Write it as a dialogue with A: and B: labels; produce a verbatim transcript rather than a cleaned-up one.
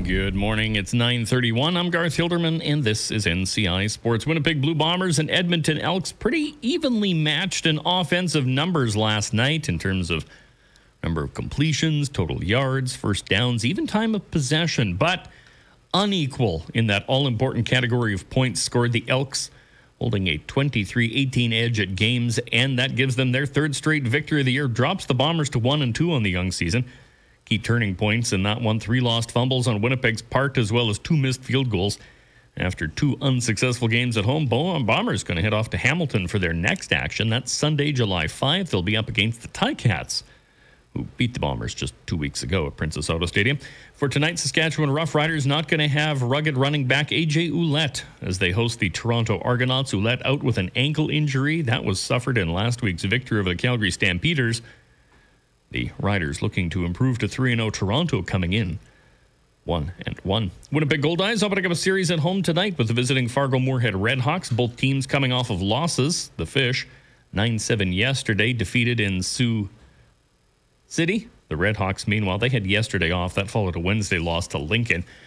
A: Good morning. It's nine thirty-one. I'm Garth Hilderman, and this is N C I Sports. Winnipeg Blue Bombers and Edmonton Elks pretty evenly matched in offensive numbers last night in terms of number of completions, total yards, first downs, even time of possession, but unequal in that all-important category of points scored. The Elks holding a twenty-three eighteen edge at games, and that gives them their third straight victory of the year, drops the Bombers to one and two on the young season. Key turning points in that one, three lost fumbles on Winnipeg's part, as well as two missed field goals. After two unsuccessful games at home, Bombers going to head off to Hamilton for their next action. That's Sunday, July fifth. They'll be up against the Ticats, who beat the Bombers just two weeks ago at Princess Auto Stadium. For tonight, Saskatchewan Roughriders not going to have rugged running back A J Ouellette as they host the Toronto Argonauts. Ouellette out with an ankle injury. That was suffered in last week's victory over the Calgary Stampeders. The Riders looking to improve to three and oh. Toronto coming in one and one. Winnipeg Goldeyes opening up a series at home tonight with the visiting Fargo-Moorhead Redhawks. Both teams coming off of losses. The Fish, nine seven yesterday, defeated in Sioux City. The Redhawks, meanwhile, they had yesterday off. That followed a Wednesday loss to Lincoln.